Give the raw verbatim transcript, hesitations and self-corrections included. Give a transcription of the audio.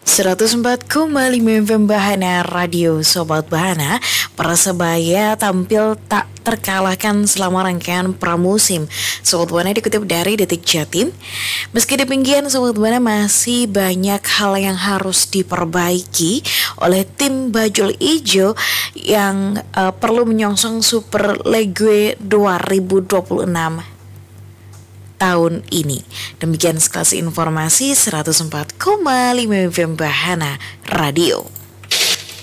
seratus empat koma lima F M Bahana Radio Sobat Bahana. Persebaya tampil tak terkalahkan selama rangkaian pramusim. Sobat Bahana dikutip dari Detik Jatim. Meski demikian Sobat Bahana masih banyak hal yang harus diperbaiki oleh tim Bajul Ijo yang uh, perlu menyongsong Super League dua ribu dua puluh enam tahun ini. Demikian sekelas informasi seratus empat koma lima F M Bahana Radio.